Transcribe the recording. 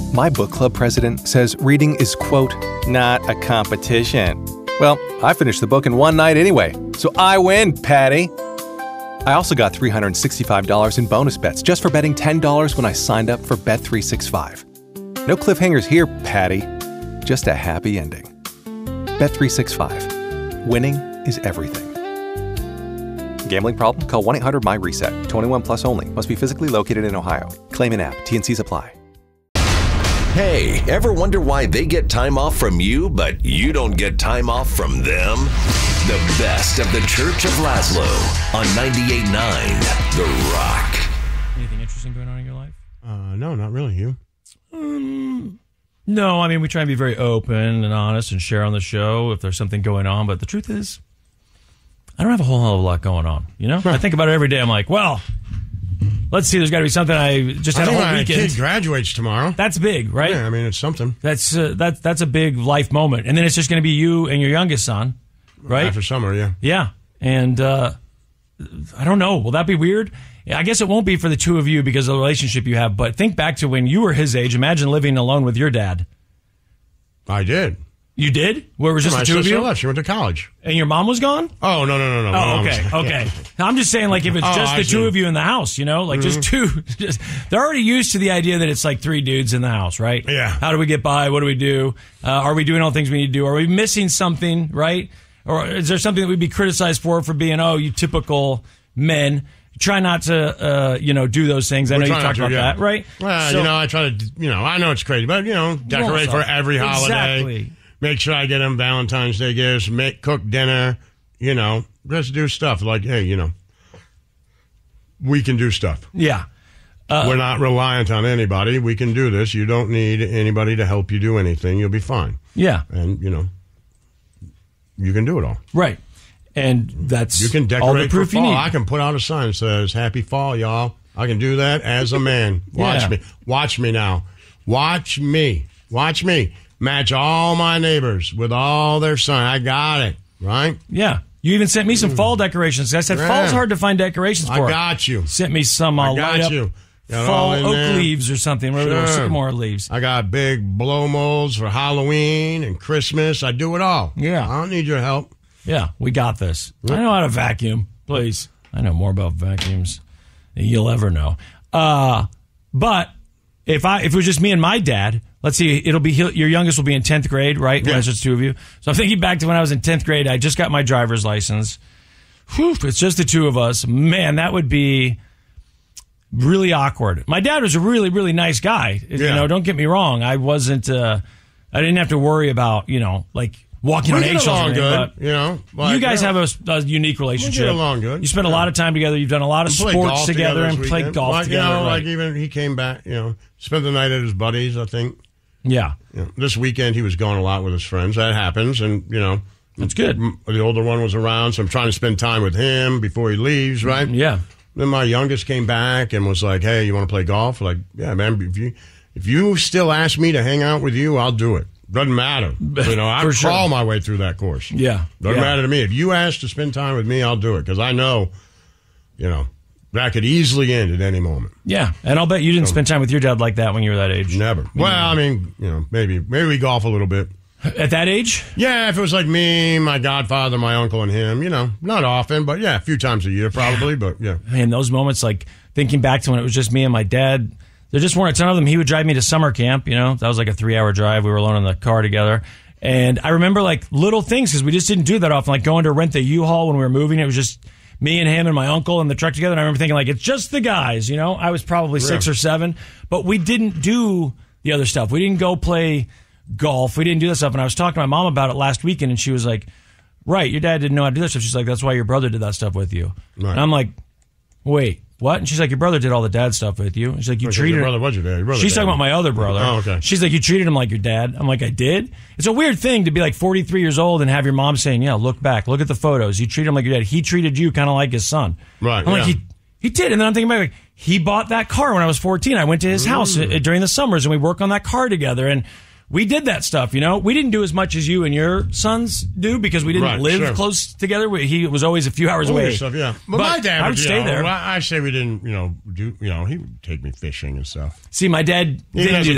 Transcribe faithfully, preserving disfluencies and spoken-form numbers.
My book club president says reading is, quote, not a competition. Well, I finished the book in one night anyway, so I win, Patty. I also got three hundred sixty-five dollars in bonus bets just for betting ten dollars when I signed up for Bet three sixty-five. No cliffhangers here, Patty. Just a happy ending. Bet three sixty-five. Winning is everything. Gambling problem? Call one eight hundred my reset. twenty-one plus only. Must be physically located in Ohio. Claim in app. T N Cs apply. Hey, ever wonder why they get time off from you, but you don't get time off from them? The best of the Church of Laszlo on ninety-eight point nine The Rock. Anything interesting going on in your life? Uh, no, not really. You? Um, no, I mean, we try and be very open and honest and share on the show if there's something going on. But the truth is, I don't have a whole hell of a lot going on. You know, I think about it every day. I'm like, well, let's see. There's got to be something. I just had I a whole my weekend. kid graduates tomorrow. That's big, right? Yeah, I mean, it's something. That's uh, that that's a big life moment. And then it's just going to be you and your youngest son, right? After summer, yeah. Yeah, and uh, I don't know. Will that be weird? I guess it won't be for the two of you because of the relationship you have. But think back to when you were his age. Imagine living alone with your dad. I did. You did? Where it was just My the two of sister you? left. She went to college. And your mom was gone? Oh, no, no, no, no. My Oh, mom okay, was- okay. Now, I'm just saying, like, if it's Oh, just I the see. two of you in the house, you know, like just two. Just, they're already used to the idea that it's like three dudes in the house, right? Yeah. How do we get by? What do we do? Uh, are we doing all the things we need to do? Are we missing something, right? Or is there something that we'd be criticized for for being, oh, you typical men? Try not to, uh, you know, do those things. I We're know you trying talked not about to, yeah. that, right? Well, So- you know, I try to, you know, I know it's crazy, but, you know, decorate for every holiday. Exactly. Make sure I get them Valentine's Day gifts, make cook dinner, you know, just do stuff like, hey, you know, we can do stuff. Yeah. Uh, We're not reliant on anybody. We can do this. You don't need anybody to help you do anything. You'll be fine. Yeah. And, you know, you can do it all. Right. And that's You can all the decorate for proof you fall. need. I can put out a sign that says, happy fall, y'all. I can do that as a man. Watch Yeah. me. Watch me now. Watch me. Watch me. Match all my neighbors with all their sign. I got it. Right? Yeah. You even sent me some fall decorations. I said, Yeah. fall's hard to find decorations I for. got you. Sent me some uh, I got light up you. Got it fall all in oak there. leaves or something. Whatever they were, Sure. sycamore leaves. I got big blow molds for Halloween and Christmas. I do it all. Yeah. I don't need your help. Yeah, we got this. I know how to vacuum. Please. I know more about vacuums than you'll ever know. Uh, but if I if it was just me and my dad, let's see, it'll be your youngest will be in tenth grade, right? When Yeah. it's just two of you. So I'm thinking back to when I was in tenth grade. I just got my driver's license. Whew, it's just the two of us. Man, that would be really awkward. My dad was a really, really nice guy. You Yeah. know, don't get me wrong. I wasn't, uh, I didn't have to worry about, you know, like walking We on get eggshells. or along anything, good, but you know. Like, you guys yeah. have a, a unique relationship. We get along good. You spend a Yeah. lot of time together. You've done a lot of We played sports golf together and this played weekend. golf like, together. You know, right. like even he came back, you know, spent the night at his buddies, I think. yeah, You know, this weekend he was going a lot with his friends. That happens, and, you know. that's good. m- The older one was around, so I'm trying to spend time with him before he leaves, right? Yeah. Then my youngest came back and was like, "Hey, you want to play golf?" Like, yeah, man. If you if you still ask me to hang out with you, I'll do it. Doesn't matter. You know, I For sure. crawl my way through that course. Yeah. Doesn't Yeah. matter to me. If you ask to spend time with me, I'll do it because I know, you know, that could easily end at any moment. Yeah, and I'll bet you didn't spend time with your dad like that when you were that age. Never. Well, I mean, you know, maybe maybe we golf a little bit. At that age? Yeah, if it was like me, my godfather, my uncle, and him, you know, not often, but yeah, a few times a year probably, but yeah. In those moments, like thinking back to when it was just me and my dad, there just weren't a ton of them. He would drive me to summer camp, you know, that was like a three hour drive. We were alone in the car together. And I remember like little things because we just didn't do that often, like going to rent the U-Haul when we were moving. It was just me and him and my uncle in the truck together. And I remember thinking like, it's just the guys, you know, I was probably six Yeah. or seven, but we didn't do the other stuff. We didn't go play golf. We didn't do that stuff. And I was talking to my mom about it last weekend and she was like, right, your dad didn't know how to do that stuff. She's like, that's why your brother did that stuff with you. Right. And I'm like, wait, what? And she's like, your brother did all the dad stuff with you. And she's like, you Okay, treated your him. brother was your dad. Your brother She's dad. talking about my other brother. Oh, okay. She's like, you treated him like your dad. I'm like, I did? It's a weird thing to be like forty-three years old and have your mom saying, yeah, look back, look at the photos. You treat him like your dad. He treated you kind of like his son. Right, I'm like, yeah. he, he did. And then I'm thinking back, like, he bought that car when I was fourteen. I went to his house uh, during the summers and we worked on that car together. And we did that stuff, you know. We didn't do as much as you and your sons do because we didn't Right, live sure. close together. We- He was always a few hours Older away. stuff, yeah. But, But my dad I would would you stay know, there. I I say we didn't, you know, do, you know, he would take me fishing and stuff. See, my dad Even didn't as do a